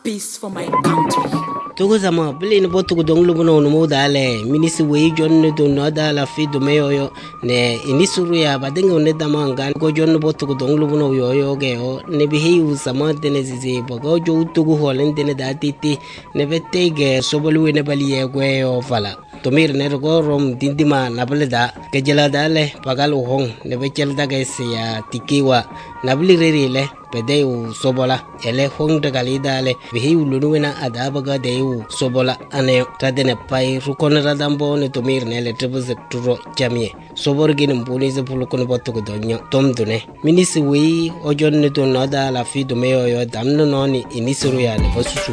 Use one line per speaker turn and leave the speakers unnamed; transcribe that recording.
peace for my country.
Tugu sama bili ni botu kudong lubu no mo dale minisi wei jon ne do no dala fi do me yo ne inisuru ya badenga ne dama ngan ko jon botu kudong lubu no yo ge o ne bihi u sama de ne zizi bogo jo tugu holen de ne datiti ne vette ge sobolu ne bali ye gwe yo fala tomir ne go rom dindima nableda ke jela dale pagal hong ne bechel daga sia tikiwa nabli rerile pede u sobola ele hong de galidale bihi u lunuena adabaga de u sobola ane tadene pai rukon radambo ne tomir ne le trebze turo jamie sobor gin mbuni ze pulukon botu ko donyo tom dune minisi wi ojon ne to nada la fi do meyo yo damno noni inisuru ya ne